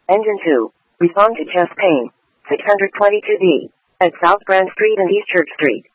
Engine 2. Respond to chest pain. 622D. At South Brand Street and East Church Street.